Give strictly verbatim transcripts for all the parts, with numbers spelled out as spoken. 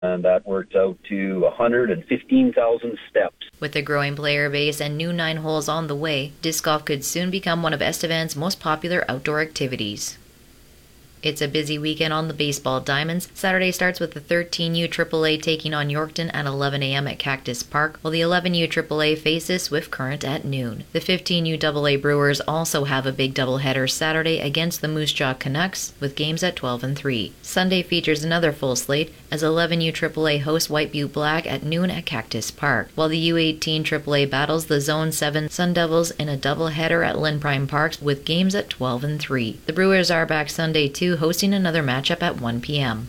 and that works out to one hundred fifteen thousand steps. With a growing player base and new nine holes on the way, disc golf could soon become one of Estevan's most popular outdoor activities. It's a busy weekend on the baseball diamonds. Saturday starts with the thirteen U triple A taking on Yorkton at eleven a.m. at Cactus Park, while the eleven U triple A faces Swift Current at noon. The fifteen U double A Brewers also have a big doubleheader Saturday against the Moose Jaw Canucks, with games at twelve and three. Sunday features another full slate, as eleven U triple A hosts White Butte Black at noon at Cactus Park, while the U eighteen triple A battles the Zone seven Sun Devils in a doubleheader at Lynn Prime Parks, with games at twelve and three. The Brewers are back Sunday too, hosting another matchup at one p.m.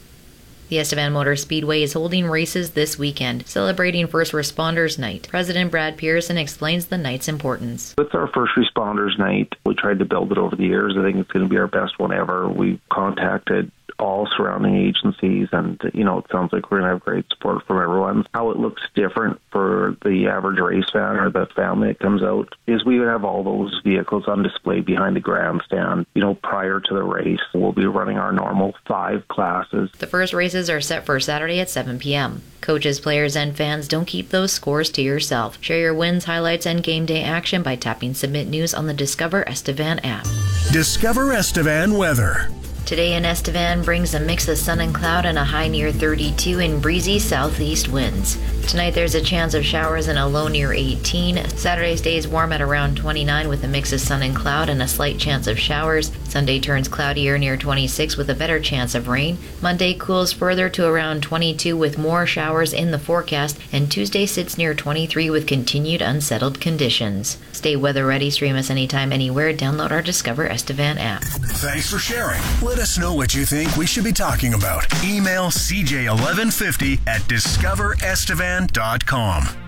The Estevan Motor Speedway is holding races this weekend, celebrating First Responders Night. President Brad Pearson explains the night's importance. It's our First Responders Night. We tried to build it over the years. I think it's going to be our best one ever. We've contacted all surrounding agencies, and you know, it sounds like we're going to have great support from everyone. How it looks different for the average race fan or the family that comes out is we would have all those vehicles on display behind the grandstand, you know, prior to the race. We'll be running our normal five classes. The first races are set for Saturday at seven p.m. Coaches, players, and fans, don't keep those scores to yourself. Share your wins, highlights, and game day action by tapping Submit News on the Discover Estevan app. Discover Estevan weather. Today in Estevan brings a mix of sun and cloud and a high near thirty-two and breezy southeast winds. Tonight there's a chance of showers and a low near eighteen. Saturday stays warm at around twenty-nine with a mix of sun and cloud and a slight chance of showers. Sunday turns cloudier near twenty-six with a better chance of rain. Monday cools further to around twenty-two with more showers in the forecast, and Tuesday sits near twenty-three with continued unsettled conditions. Stay weather ready, stream us anytime, anywhere, download our Discover Estevan app. Thanks for sharing. Let us know what you think we should be talking about. Email c j eleven fifty at discover estevan dot com.